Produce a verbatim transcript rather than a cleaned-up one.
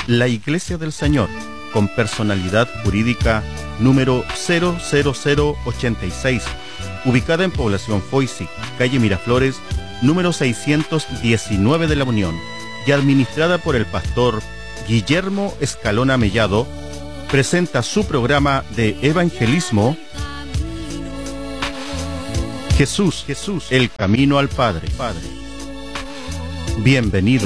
La Iglesia del Señor, con personalidad jurídica número cero cero cero ochenta y seis, ubicada en Población Foisi, calle Miraflores, número seiscientos diecinueve de La Unión, y administrada por el pastor Guillermo Escalona Mellado, presenta su programa de evangelismo Jesús, Jesús, el camino al Padre. Padre. Bienvenido.